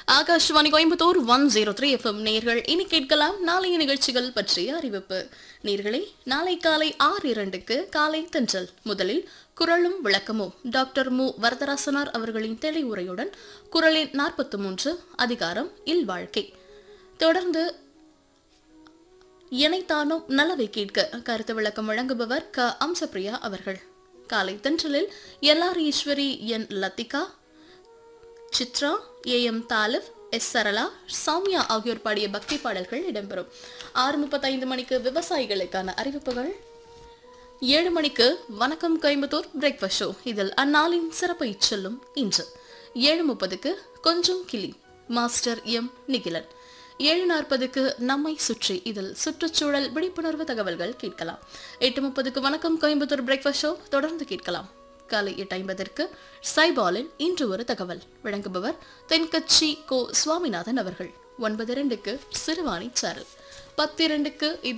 Akashvani Coimbatore 103 FM நேர்கள் இனி கேட்கலாம் நாளைய நிகழ்ச்சிகள் பற்றிய அறிவிப்பு. நேர்களே, நாளை காலை 6:02க்கு காலை தென்றல். முதலில் குரலும் விளக்கமும் டாக்டர் மு வரதராசனார் அவர்களின் தெளிவுரையுடன் குரலின் 43 அதிகாரம் இல்வாழ்க்கை. தொடர்ந்து இணைத்தானும் நலவை கேட்க கருத்து விளக்கம் வழங்குபவர் க அம்சப்பிரியா அவர்கள். காலை தென்றலில் LR Eswari, N Lathika, Chitra, AM Talib, S Sarala, Soumya ஆகியோர் பாடிய பக்தி பாடல்கள் இடம்பெறும். 6:35 மணிக்கு விவசாயிகளுக்கான அறிவிப்புகள். 7 மணிக்கு வணக்கம் கோயம்புத்தூர் பிரேக்ஃபாஸ்ட் ஷோ. இதில் அந்நாளின் சிறப்பை சொல்லும் இன்று. 7:30க்கு கொஞ்சம் கிளி மாஸ்டர் எம் நிகிலன். 7:40க்கு நம்மை சுற்றி, இதில் சுற்றுச்சூழல் விழிப்புணர்வு தகவல்கள் கேட்கலாம். 8:30க்கு வணக்கம் கோயம்புத்தூர் பிரேக்ஃபாஸ்ட் ஷோ தொடர்ந்து கேட்கலாம். காலை 8:50க்கு சைபாலின் இன்று ஒரு தகவல் வழங்குபவர் தென்கட்சி கோ சுவாமிநாதன் அவர்கள். 9:02க்கு சிறுவாணி சாரல். 10:02க்கு